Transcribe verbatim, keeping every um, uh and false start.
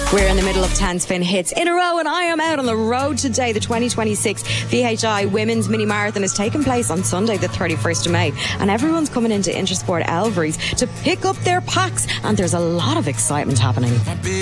We're in the middle of ten spin hits in a row, and I am out on the road today. The twenty twenty-six V H I Women's Mini Marathon is taking place on Sunday, the thirty-first of May, and everyone's coming into Intersport Elvery's to pick up their packs, and there's a lot of excitement happening.